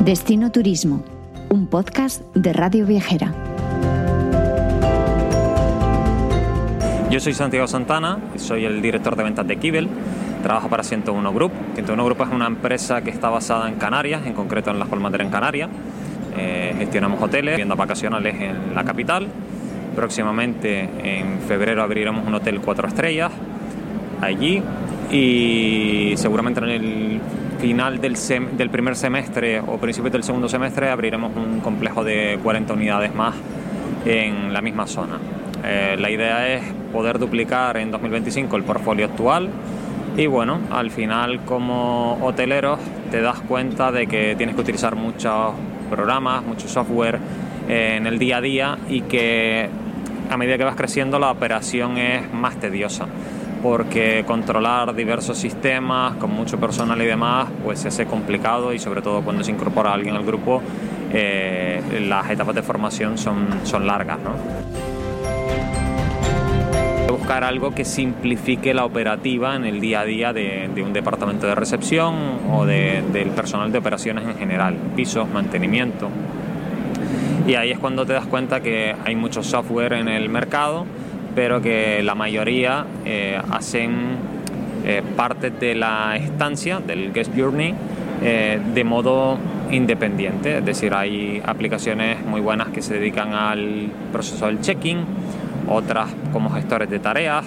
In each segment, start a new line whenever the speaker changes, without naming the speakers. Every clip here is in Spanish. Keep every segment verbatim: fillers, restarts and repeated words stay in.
Destino Turismo, un podcast de Radio Viajera.
Yo soy Santiago Santana, soy el director de ventas de Kibel, trabajo para ciento uno Group. ciento uno Group es una empresa que está basada en Canarias, en concreto en Las Palmas de Gran Canaria. Eh, gestionamos hoteles, viviendas vacacionales en la capital. Próximamente, en febrero, abriremos un hotel cuatro estrellas allí y seguramente en el final del, sem- del primer semestre o principios del segundo semestre abriremos un complejo de cuarenta unidades más en la misma zona. Eh, la idea es poder duplicar en dos mil veinticinco el portfolio actual y bueno, al final como hoteleros te das cuenta de que tienes que utilizar muchos programas, mucho software eh, en el día a día y que a medida que vas creciendo la operación es más tediosa, porque controlar diversos sistemas con mucho personal y demás pues se hace complicado y sobre todo cuando se incorpora alguien al grupo eh, las etapas de formación son, son largas, ¿no? Buscar algo que simplifique la operativa en el día a día de, de un departamento de recepción o de, del personal de operaciones en general, pisos, mantenimiento. Y ahí es cuando te das cuenta que hay mucho software en el mercado, pero que la mayoría eh, hacen eh, parte de la estancia, del guest journey, eh, de modo independiente. Es decir, hay aplicaciones muy buenas que se dedican al proceso del check-in, otras como gestores de tareas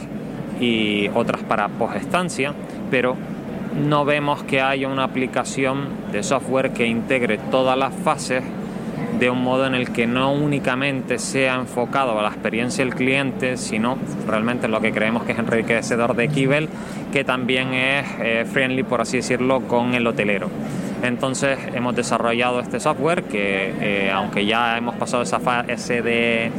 y otras para post-estancia, pero no vemos que haya una aplicación de software que integre todas las fases de un modo en el que no únicamente sea enfocado a la experiencia del cliente, sino realmente lo que creemos que es enriquecedor de Kibel, que también es eh, friendly, por así decirlo, con el hotelero. Entonces hemos desarrollado este software que, eh, aunque ya hemos pasado esa fase de,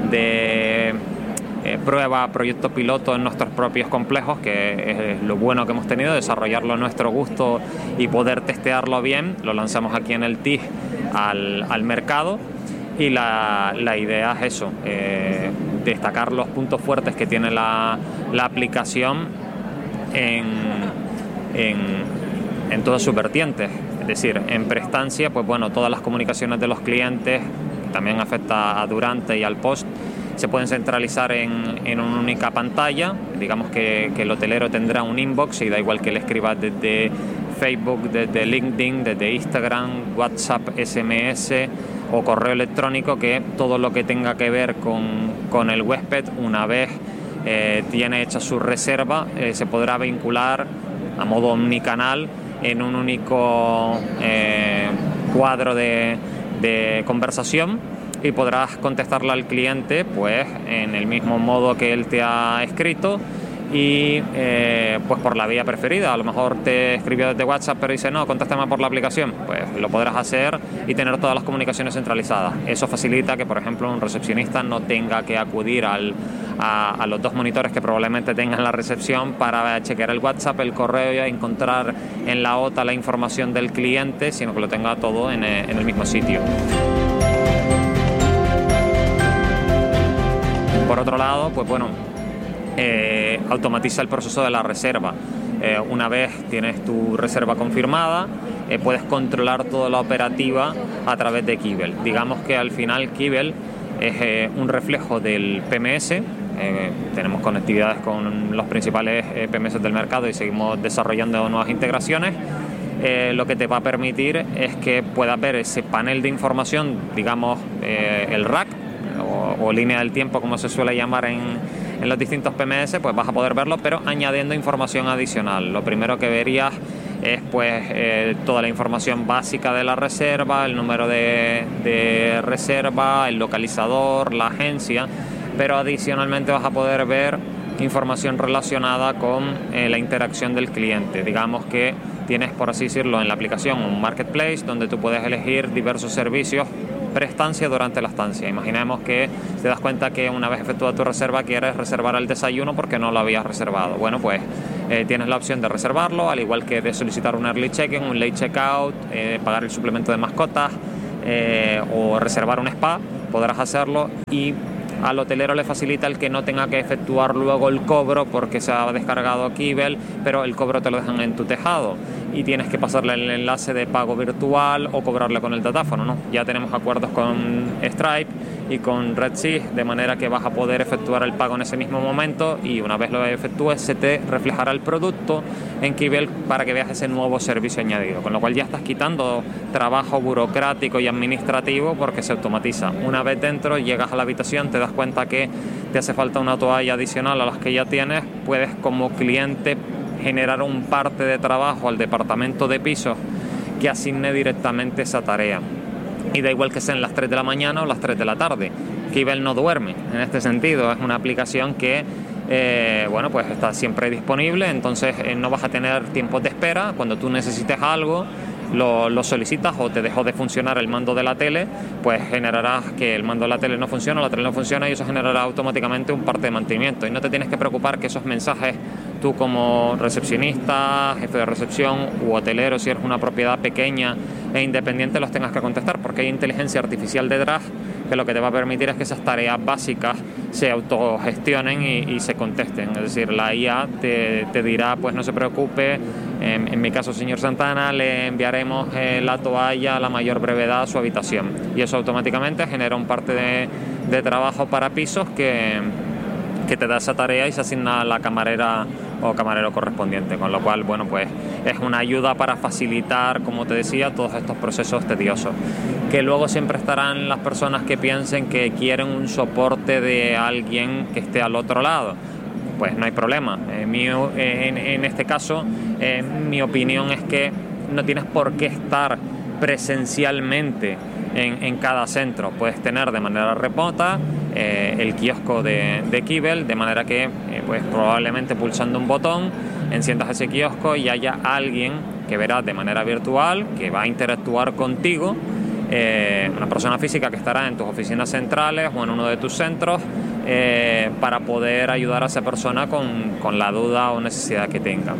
de eh, prueba, proyecto piloto en nuestros propios complejos, que es lo bueno que hemos tenido, desarrollarlo a nuestro gusto y poder testearlo bien, lo lanzamos aquí en el T I G al, al mercado y la, la idea es eso, eh, destacar los puntos fuertes que tiene la, la aplicación en, en, en todas sus vertientes. Es decir, en preestancia, pues bueno, todas las comunicaciones de los clientes, también afecta a durante y al post, se pueden centralizar en, en una única pantalla. Digamos que, que el hotelero tendrá un inbox y da igual que le escriba desde Facebook, desde LinkedIn, desde Instagram, WhatsApp, S M S o correo electrónico, que todo lo que tenga que ver con, con el huésped, una vez eh, tiene hecha su reserva, eh, se podrá vincular a modo omnicanal en un único eh, cuadro de, de conversación y podrás contestarle al cliente pues en el mismo modo que él te ha escrito y eh, pues por la vía preferida. A lo mejor te escribió desde WhatsApp pero dice no, contáctame por la aplicación, pues lo podrás hacer y tener todas las comunicaciones centralizadas. Eso facilita que por ejemplo un recepcionista no tenga que acudir al, a, a los dos monitores que probablemente tenga en la recepción para chequear el WhatsApp, el correo y encontrar en la O T A la información del cliente, sino que lo tenga todo en, en el mismo sitio. Por otro lado, pues bueno, eh, automatiza el proceso de la reserva. Eh, una vez tienes tu reserva confirmada, eh, puedes controlar toda la operativa a través de Kibel. Digamos que al final Kibel es eh, un reflejo del P M S. Eh, tenemos conectividades con los principales eh, P M S del mercado y seguimos desarrollando nuevas integraciones. Eh, lo que te va a permitir es que puedas ver ese panel de información, digamos eh, el rack, O, o línea del tiempo, como se suele llamar en, en los distintos P M S, pues vas a poder verlo, pero añadiendo información adicional. Lo primero que verías es pues eh, toda la información básica de la reserva, el número de, de reserva, el localizador, la agencia, pero adicionalmente vas a poder ver información relacionada con eh, la interacción del cliente. Digamos que tienes, por así decirlo, en la aplicación un marketplace donde tú puedes elegir diversos servicios preestancia durante la estancia. Imaginemos que te das cuenta que una vez efectuada tu reserva quieres reservar el desayuno porque no lo habías reservado. Bueno, pues eh, tienes la opción de reservarlo, al igual que de solicitar un early check-in, un late check-out, eh, pagar el suplemento de mascotas eh, o reservar un spa, podrás hacerlo y al hotelero le facilita el que no tenga que efectuar luego el cobro porque se ha descargado Kibel, pero el cobro te lo dejan en tu tejado. y tienes que pasarle el enlace de pago virtual o cobrarle con el datáfono, ¿no? Ya tenemos acuerdos con Stripe y con RedSea, de manera que vas a poder efectuar el pago en ese mismo momento y una vez lo efectúes se te reflejará el producto en Kibble para que veas ese nuevo servicio añadido, con lo cual ya estás quitando trabajo burocrático y administrativo porque se automatiza. Una vez dentro, llegas a la habitación, te das cuenta que te hace falta una toalla adicional a las que ya tienes, puedes como cliente generar un parte de trabajo al departamento de pisos que asigne directamente esa tarea. Y da igual que sean las tres de la mañana o las tres de la tarde. Kibble no duerme en este sentido, es una aplicación que eh, bueno, pues está siempre disponible, entonces eh, no vas a tener tiempos de espera. Cuando tú necesites algo, lo, lo solicitas o te dejó de funcionar el mando de la tele, pues generarás que el mando de la tele no funciona, la tele no funciona y eso generará automáticamente un parte de mantenimiento y no te tienes que preocupar que esos mensajes tú como recepcionista, jefe de recepción u hotelero, si eres una propiedad pequeña e independiente, los tengas que contestar porque hay inteligencia artificial detrás que lo que te va a permitir es que esas tareas básicas se autogestionen y, y se contesten. Es decir, la I A te, te dirá, pues no se preocupe, en, en mi caso, señor Santana, le enviaremos eh, la toalla a la mayor brevedad a su habitación. Y eso automáticamente genera un parte de, de trabajo para pisos que, que te da esa tarea y se asigna a la camarera o camarero correspondiente, con lo cual, bueno, pues es una ayuda para facilitar, como te decía, todos estos procesos tediosos. Que luego siempre estarán las personas que piensen que quieren un soporte de alguien que esté al otro lado. Pues no hay problema. Eh, mi, eh, en, en este caso, eh, mi opinión es que no tienes por qué estar presencialmente en, en cada centro. Puedes tener de manera remota eh, el kiosco de, de Kibble, de manera que eh, pues probablemente pulsando un botón enciendas ese kiosco y haya alguien que verás de manera virtual, que va a interactuar contigo, eh, una persona física que estará en tus oficinas centrales o en uno de tus centros, eh, para poder ayudar a esa persona con, con la duda o necesidad que tenga.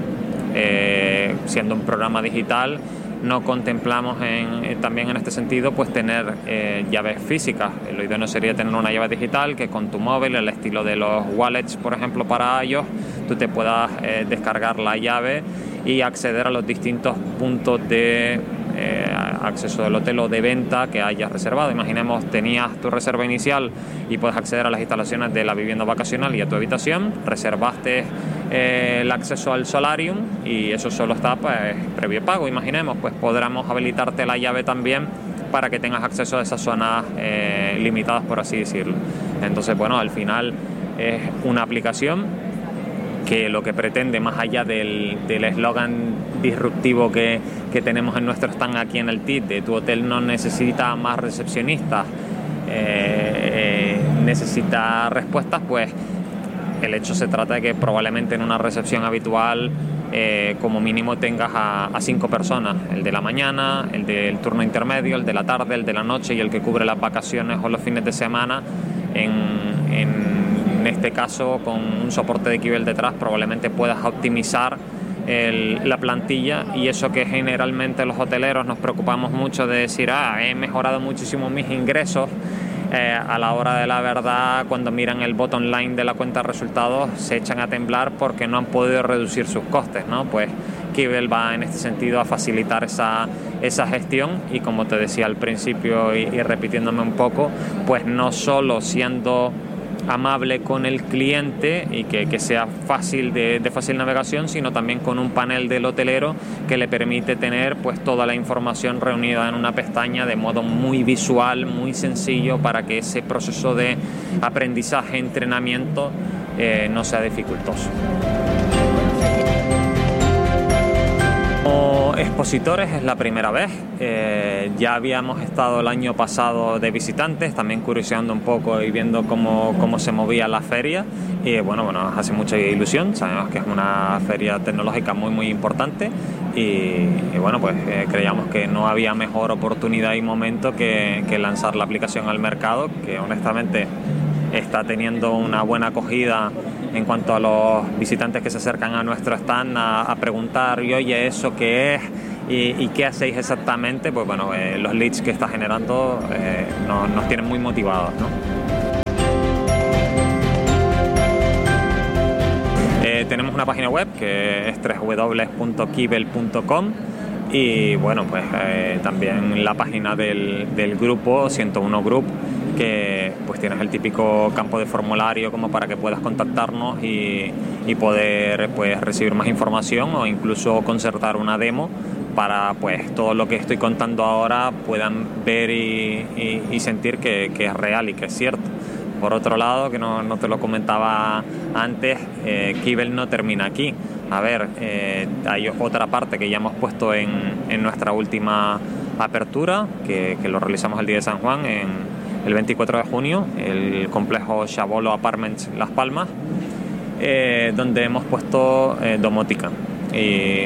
Eh, siendo un programa digital, no contemplamos en, eh, también en este sentido pues tener eh, llaves físicas. Lo ideal sería tener una llave digital que con tu móvil, el estilo de los wallets, por ejemplo, para iOS, tú te puedas eh, descargar la llave y acceder a los distintos puntos de eh, acceso del hotel o de venta que hayas reservado. Imaginemos, tenías tu reserva inicial y puedes acceder a las instalaciones de la vivienda vacacional y a tu habitación, reservaste eh, el acceso al solarium y eso solo está pues previo pago. Imaginemos, pues podremos habilitarte la llave también para que tengas acceso a esas zonas eh, limitadas, por así decirlo. Entonces, bueno, al final es una aplicación que lo que pretende, más allá del eslogan disruptivo que, que tenemos en nuestro stand aquí en el T I D, de tu hotel no necesita más recepcionistas, eh, eh, necesita respuestas, pues el hecho se trata de que probablemente en una recepción habitual eh, como mínimo tengas a, a cinco personas, el de la mañana, el del turno intermedio, el de la tarde, el de la noche y el que cubre las vacaciones o los fines de semana. En, en En este caso, con un soporte de Kibble detrás, probablemente puedas optimizar el, la plantilla, y eso que generalmente los hoteleros nos preocupamos mucho de decir, ah, he mejorado muchísimo mis ingresos, eh, a la hora de la verdad, cuando miran el bottom line de la cuenta de resultados, se echan a temblar porque no han podido reducir sus costes, ¿no? Pues Kibble va en este sentido a facilitar esa, esa gestión y, como te decía al principio y, y repitiéndome un poco, pues no solo siendo amable con el cliente y que, que sea fácil de, de fácil navegación, sino también con un panel del hotelero que le permite tener pues toda la información reunida en una pestaña de modo muy visual, muy sencillo, para que ese proceso de aprendizaje, entrenamiento eh, no sea dificultoso. Como expositores es la primera vez, eh, ya habíamos estado el año pasado de visitantes, también curioseando un poco y viendo cómo, cómo se movía la feria, y bueno, bueno, nos hace mucha ilusión, sabemos que es una feria tecnológica muy muy importante y, y bueno, pues eh, creíamos que no había mejor oportunidad y momento que, que lanzar la aplicación al mercado, que honestamente está teniendo una buena acogida en cuanto a los visitantes que se acercan a nuestro stand a, a preguntar, y oye, ¿eso qué es? ¿Y, y qué hacéis exactamente? Pues bueno, eh, los leads que está generando eh, nos, nos tienen muy motivados, ¿no? Eh, tenemos una página web que es doble u doble u doble u punto kibel punto com y bueno, pues eh, también la página del, del grupo ciento uno Group, que pues tienes el típico campo de formulario como para que puedas contactarnos y, y poder pues recibir más información o incluso concertar una demo para pues todo lo que estoy contando ahora puedan ver y, y, y sentir que, que es real y que es cierto. Por otro lado, que no, no te lo comentaba antes, eh, Kibel no termina aquí. A ver, eh, hay otra parte que ya hemos puesto en, en nuestra última apertura, que, que lo realizamos el día de San Juan, en el veinticuatro de junio, el complejo Chabolo Apartments Las Palmas, eh, donde hemos puesto eh, domótica. Y,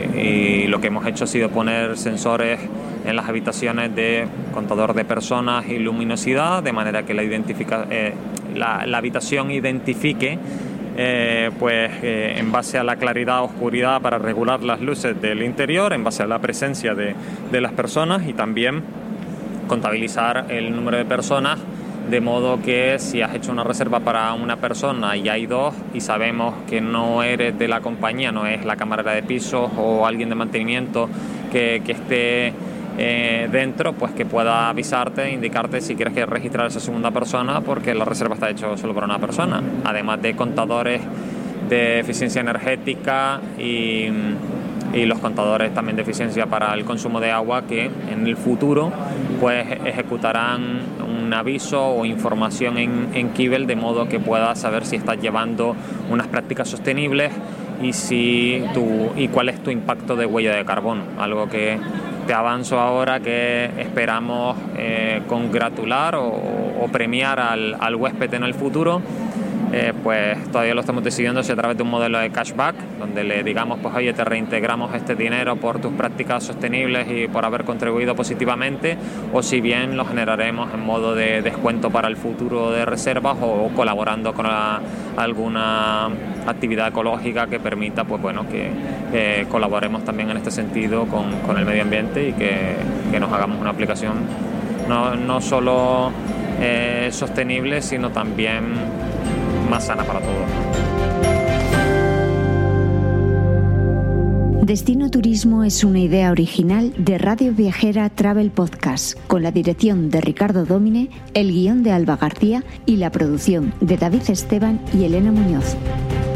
y lo que hemos hecho ha sido poner sensores en las habitaciones de contador de personas y luminosidad, de manera que la, identifica, eh, la, la habitación identifique eh, pues, eh, en base a la claridad o oscuridad para regular las luces del interior, en base a la presencia de, de las personas, y también contabilizar el número de personas, de modo que si has hecho una reserva para una persona y hay dos y sabemos que no eres de la compañía, no es la camarera de pisos o alguien de mantenimiento que, que esté eh, dentro, pues que pueda avisarte, indicarte si quieres que registrar a esa segunda persona, porque la reserva está hecha solo para una persona. Además de contadores de eficiencia energética y, y los contadores también de eficiencia para el consumo de agua, que en el futuro pues ejecutarán un aviso o información en, en Kibel, de modo que puedas saber si estás llevando unas prácticas sostenibles y si tu, y cuál es tu impacto de huella de carbono. Algo que te avanzo ahora, que esperamos eh, congratular o, o premiar al, al huésped en el futuro. Eh, pues todavía lo estamos decidiendo si a través de un modelo de cashback, donde le digamos, pues oye, te reintegramos este dinero por tus prácticas sostenibles y por haber contribuido positivamente, o si bien lo generaremos en modo de descuento para el futuro de reservas, o colaborando con la, alguna actividad ecológica que permita, pues bueno, que, que colaboremos también en este sentido con, con el medio ambiente y que, que nos hagamos una aplicación no, no solo eh, sostenible, sino también más sana para todos.
Destino Turismo es una idea original de Radio Viajera Travel Podcast, con la dirección de Ricardo Dómine, el guión de Alba García y la producción de David Esteban y Elena Muñoz.